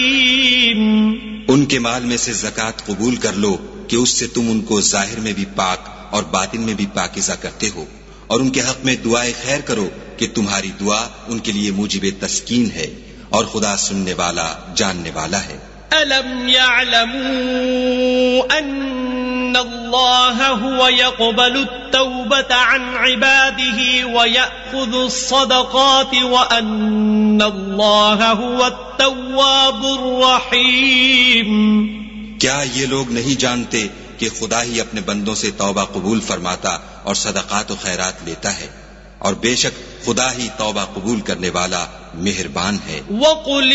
उनके माल में से ज़कात कबूल कर लो कि उससे तुम उनको जाहिर में भी पाक और बातिन में भी पाकिज़ा करते हो, और उनके हक में दुआए खैर करो कि तुम्हारी दुआ उनके लिए मूजिबे तस्कीन है, और खुदा सुनने वाला जानने वाला है। अलम यअलमू अन्नल्लाह हुवा यक़बलु तौबत अन इबादिही व यअख़ुज़ु स्सदक़ाति व अन्नल्लाह हुवा तव्वाबुर रहीम। क्या ये लोग नहीं जानते कि खुदा ही अपने बंदों से तौबा कबूल फरमाता और सदक़ात व खैरात लेता है, और बेशक खुदा ही तौबा कबूल करने वाला मेहरबान है।